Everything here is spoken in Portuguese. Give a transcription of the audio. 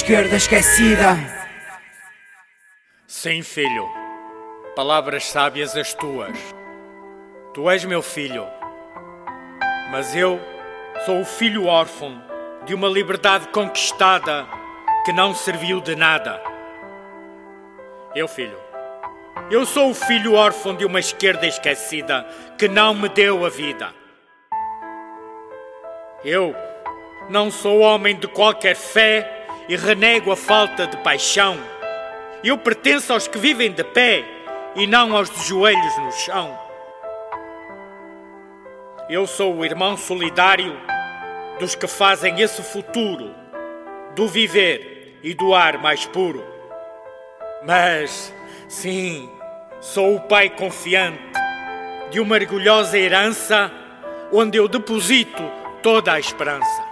esquerda esquecida. Sim, filho, palavras sábias as tuas. Tu és meu filho, mas eu sou o filho órfão de uma liberdade conquistada que não serviu de nada. Eu sou o filho órfão de uma esquerda esquecida que não me deu a vida. Eu não sou homem de qualquer fé e renego a falta de paixão. Eu pertenço aos que vivem de pé e não aos de joelhos no chão. Eu sou o irmão solidário dos que fazem esse futuro do viver e do ar mais puro. Mas, sim, sou o pai confiante de uma orgulhosa herança onde eu deposito toda a esperança.